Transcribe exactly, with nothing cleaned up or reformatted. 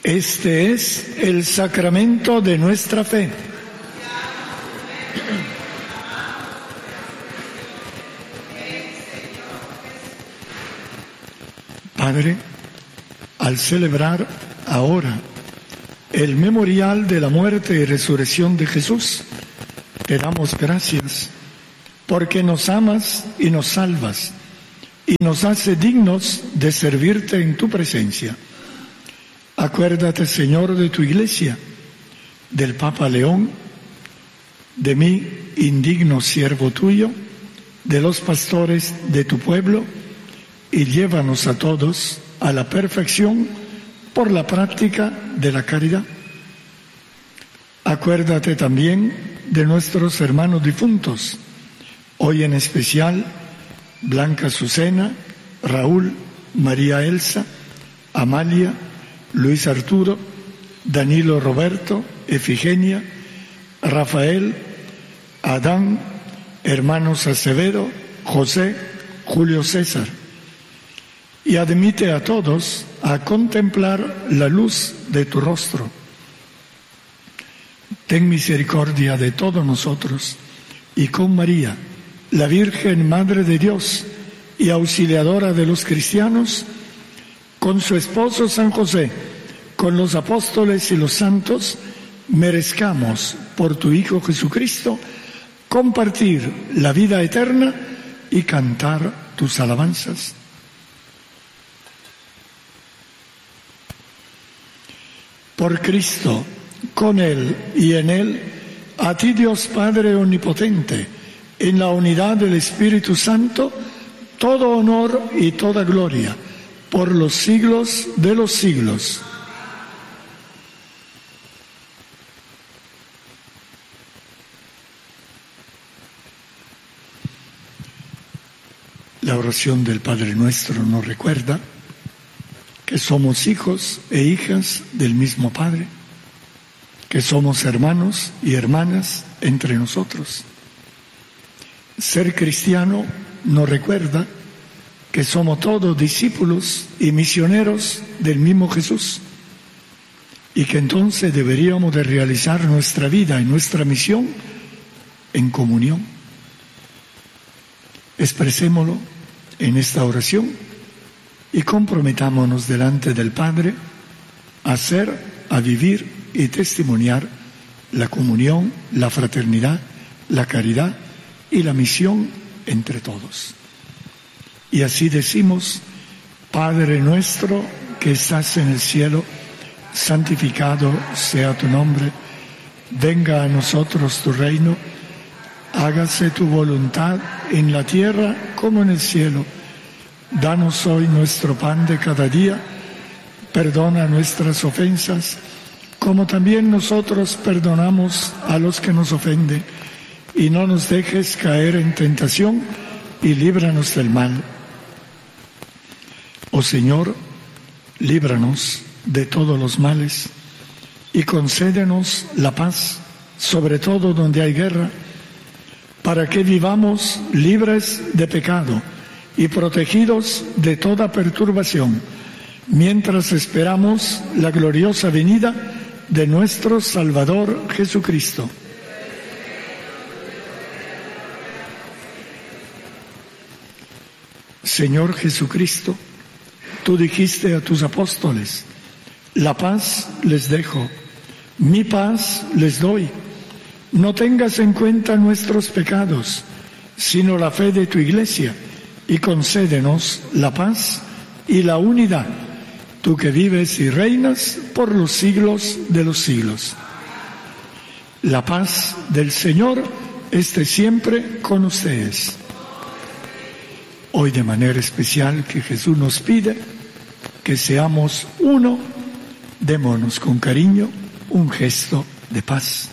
Este es el sacramento de nuestra fe. Padre, al celebrar ahora el memorial de la muerte y resurrección de Jesús, te damos gracias porque nos amas y nos salvas y nos hace dignos de servirte en tu presencia. Acuérdate, Señor, de tu Iglesia, del Papa León, de mí, indigno siervo tuyo, de los pastores de tu pueblo, y llévanos a todos a la perfección por la práctica de la caridad. Acuérdate también de nuestros hermanos difuntos, hoy en especial Blanca Azucena, Raúl, María Elsa, Amalia, Luis Arturo, Danilo Roberto, Efigenia, Rafael, Adán, hermanos Acevedo, José, Julio César. Y admite a todos a contemplar la luz de tu rostro. Ten misericordia de todos nosotros y con María, la Virgen Madre de Dios y auxiliadora de los cristianos, con su esposo San José, con los apóstoles y los santos, merezcamos por tu Hijo Jesucristo compartir la vida eterna y cantar tus alabanzas. Por Cristo, con Él y en Él, a ti Dios Padre Omnipotente, en la unidad del Espíritu Santo, todo honor y toda gloria, por los siglos de los siglos. La oración del Padre Nuestro nos recuerda que somos hijos e hijas del mismo Padre, que somos hermanos y hermanas entre nosotros. Ser cristiano nos recuerda que somos todos discípulos y misioneros del mismo Jesús, y que entonces deberíamos de realizar nuestra vida y nuestra misión en comunión. Expresémoslo en esta oración y comprometámonos delante del Padre a hacer, a vivir y testimoniar la comunión, la fraternidad, la caridad y la misión entre todos. Y así decimos: Padre nuestro que estás en el cielo, santificado sea tu nombre, venga a nosotros tu reino, hágase tu voluntad en la tierra como en el cielo. Danos hoy nuestro pan de cada día, perdona nuestras ofensas, como también nosotros perdonamos a los que nos ofenden, y no nos dejes caer en tentación, y líbranos del mal. Oh Señor, líbranos de todos los males, y concédenos la paz, sobre todo donde hay guerra, para que vivamos libres de pecado y protegidos de toda perturbación, mientras esperamos la gloriosa venida de nuestro Salvador Jesucristo. Señor Jesucristo, tú dijiste a tus apóstoles: la paz les dejo, mi paz les doy. No tengas en cuenta nuestros pecados, sino la fe de tu Iglesia, y concédenos la paz y la unidad, tú que vives y reinas por los siglos de los siglos. La paz del Señor esté siempre con ustedes. Hoy, de manera especial, que Jesús nos pide que seamos uno, démonos con cariño un gesto de paz.